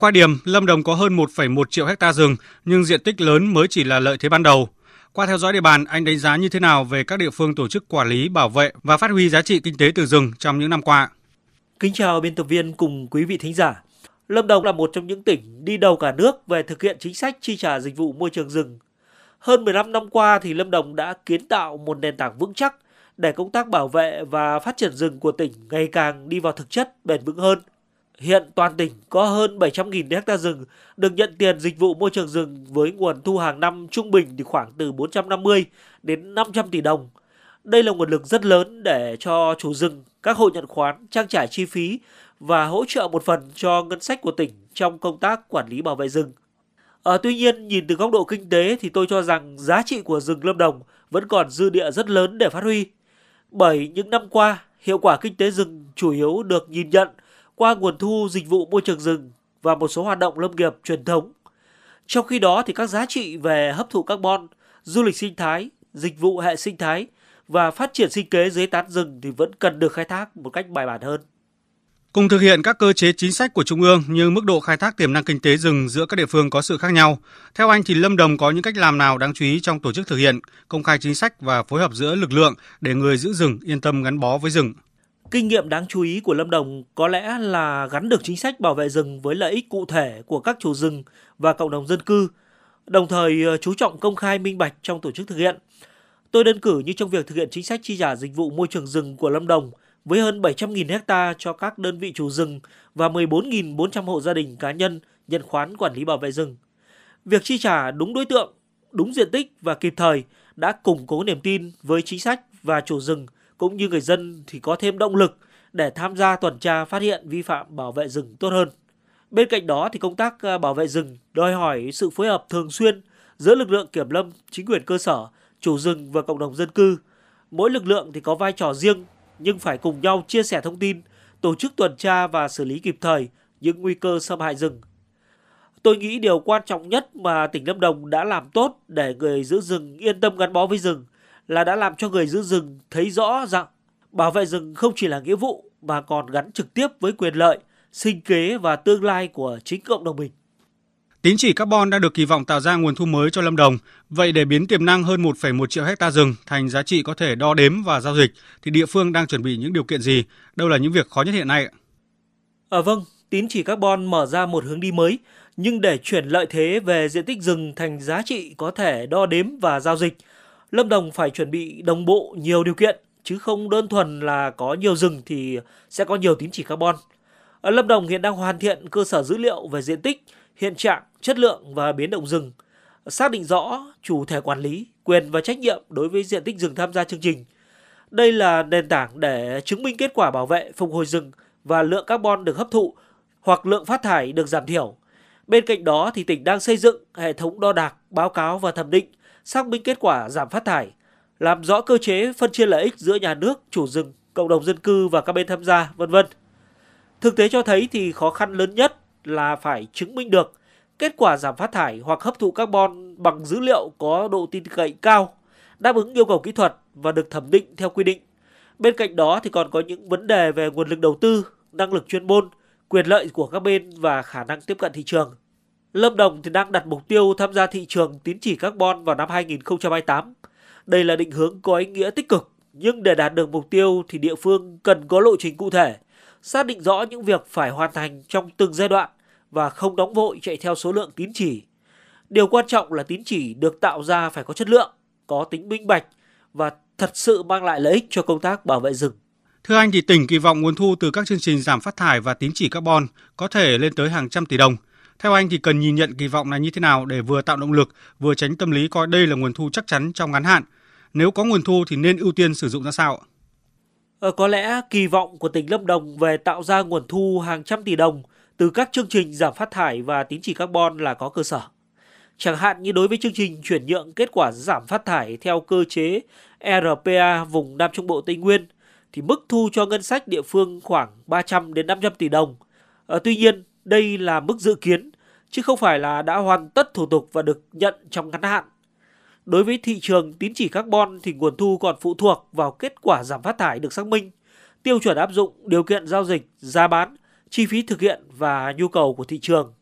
Qua điểm, Lâm Đồng có hơn 1,1 triệu hecta rừng, nhưng diện tích lớn mới chỉ là lợi thế ban đầu. Qua theo dõi địa bàn, anh đánh giá như thế nào về các địa phương tổ chức quản lý, bảo vệ và phát huy giá trị kinh tế từ rừng trong những năm qua? Kính chào biên tập viên cùng quý vị thính giả. Lâm Đồng là một trong những tỉnh đi đầu cả nước về thực hiện chính sách chi trả dịch vụ môi trường rừng. Hơn 15 năm qua thì Lâm Đồng đã kiến tạo một nền tảng vững chắc để công tác bảo vệ và phát triển rừng của tỉnh ngày càng đi vào thực chất bền vững hơn. Hiện toàn tỉnh có hơn 700.000 ha rừng được nhận tiền dịch vụ môi trường rừng với nguồn thu hàng năm trung bình thì khoảng từ 450 đến 500 tỷ đồng. Đây là nguồn lực rất lớn để cho chủ rừng, các hộ nhận khoán trang trải chi phí và hỗ trợ một phần cho ngân sách của tỉnh trong công tác quản lý bảo vệ rừng. Tuy nhiên, nhìn từ góc độ kinh tế thì tôi cho rằng giá trị của rừng Lâm Đồng vẫn còn dư địa rất lớn để phát huy. Bởi những năm qua, hiệu quả kinh tế rừng chủ yếu được nhìn nhận qua nguồn thu dịch vụ môi trường rừng và một số hoạt động lâm nghiệp truyền thống. Trong khi đó thì các giá trị về hấp thụ carbon, du lịch sinh thái, dịch vụ hệ sinh thái và phát triển sinh kế dưới tán rừng thì vẫn cần được khai thác một cách bài bản hơn. Cùng thực hiện các cơ chế chính sách của Trung ương nhưng mức độ khai thác tiềm năng kinh tế rừng giữa các địa phương có sự khác nhau. Theo anh thì Lâm Đồng có những cách làm nào đáng chú ý trong tổ chức thực hiện, công khai chính sách và phối hợp giữa lực lượng để người giữ rừng yên tâm gắn bó với rừng? Kinh nghiệm đáng chú ý của Lâm Đồng có lẽ là gắn được chính sách bảo vệ rừng với lợi ích cụ thể của các chủ rừng và cộng đồng dân cư, đồng thời chú trọng công khai minh bạch trong tổ chức thực hiện. Tôi đơn cử như trong việc thực hiện chính sách chi trả dịch vụ môi trường rừng của Lâm Đồng với hơn 700.000 ha cho các đơn vị chủ rừng và 14.400 hộ gia đình cá nhân nhận khoán quản lý bảo vệ rừng. Việc chi trả đúng đối tượng, đúng diện tích và kịp thời đã củng cố niềm tin với chính sách và chủ rừng cũng như người dân thì có thêm động lực để tham gia tuần tra phát hiện vi phạm bảo vệ rừng tốt hơn. Bên cạnh đó thì công tác bảo vệ rừng đòi hỏi sự phối hợp thường xuyên giữa lực lượng kiểm lâm, chính quyền cơ sở, chủ rừng và cộng đồng dân cư. Mỗi lực lượng thì có vai trò riêng nhưng phải cùng nhau chia sẻ thông tin, tổ chức tuần tra và xử lý kịp thời những nguy cơ xâm hại rừng. Tôi nghĩ điều quan trọng nhất mà tỉnh Lâm Đồng đã làm tốt để người giữ rừng yên tâm gắn bó với rừng là đã làm cho người giữ rừng thấy rõ rằng bảo vệ rừng không chỉ là nghĩa vụ mà còn gắn trực tiếp với quyền lợi, sinh kế và tương lai của chính cộng đồng mình. Tín chỉ carbon đã được kỳ vọng tạo ra nguồn thu mới cho Lâm Đồng. Vậy để biến tiềm năng hơn 1,1 triệu hecta rừng thành giá trị có thể đo đếm và giao dịch, thì địa phương đang chuẩn bị những điều kiện gì? Đâu là những việc khó nhất hiện nay? Vâng, tín chỉ carbon mở ra một hướng đi mới, nhưng để chuyển lợi thế về diện tích rừng thành giá trị có thể đo đếm và giao dịch, Lâm Đồng phải chuẩn bị đồng bộ nhiều điều kiện, chứ không đơn thuần là có nhiều rừng thì sẽ có nhiều tín chỉ carbon. Lâm Đồng hiện đang hoàn thiện cơ sở dữ liệu về diện tích, hiện trạng, chất lượng và biến động rừng, xác định rõ chủ thể quản lý, quyền và trách nhiệm đối với diện tích rừng tham gia chương trình. Đây là nền tảng để chứng minh kết quả bảo vệ, phục hồi rừng và lượng carbon được hấp thụ hoặc lượng phát thải được giảm thiểu. Bên cạnh đó thì tỉnh đang xây dựng hệ thống đo đạc, báo cáo và thẩm định, xác minh kết quả giảm phát thải, làm rõ cơ chế phân chia lợi ích giữa nhà nước, chủ rừng, cộng đồng dân cư và các bên tham gia, vân vân. Thực tế cho thấy thì khó khăn lớn nhất là phải chứng minh được kết quả giảm phát thải hoặc hấp thụ carbon bằng dữ liệu có độ tin cậy cao, đáp ứng yêu cầu kỹ thuật và được thẩm định theo quy định. Bên cạnh đó thì còn có những vấn đề về nguồn lực đầu tư, năng lực chuyên môn, quyền lợi của các bên và khả năng tiếp cận thị trường. Lâm Đồng thì đang đặt mục tiêu tham gia thị trường tín chỉ carbon vào năm 2028. Đây là định hướng có ý nghĩa tích cực, nhưng để đạt được mục tiêu thì địa phương cần có lộ trình cụ thể, xác định rõ những việc phải hoàn thành trong từng giai đoạn và không nóng vội chạy theo số lượng tín chỉ. Điều quan trọng là tín chỉ được tạo ra phải có chất lượng, có tính minh bạch và thật sự mang lại lợi ích cho công tác bảo vệ rừng. Thưa anh thì tỉnh kỳ vọng nguồn thu từ các chương trình giảm phát thải và tín chỉ carbon có thể lên tới hàng trăm tỷ đồng. Theo anh thì cần nhìn nhận kỳ vọng này như thế nào để vừa tạo động lực, vừa tránh tâm lý coi đây là nguồn thu chắc chắn trong ngắn hạn? Nếu có nguồn thu thì nên ưu tiên sử dụng ra sao? Có lẽ kỳ vọng của tỉnh Lâm Đồng về tạo ra nguồn thu hàng trăm tỷ đồng từ các chương trình giảm phát thải và tín chỉ carbon là có cơ sở. Chẳng hạn như đối với chương trình chuyển nhượng kết quả giảm phát thải theo cơ chế RPA vùng Nam Trung Bộ Tây Nguyên thì mức thu cho ngân sách địa phương khoảng 300 đến 500 tỷ đồng. Tuy nhiên, đây là mức dự kiến chứ không phải là đã hoàn tất thủ tục và được nhận trong ngắn hạn. Đối với thị trường tín chỉ carbon thì nguồn thu còn phụ thuộc vào kết quả giảm phát thải được xác minh, tiêu chuẩn áp dụng, điều kiện giao dịch, giá bán, chi phí thực hiện và nhu cầu của thị trường.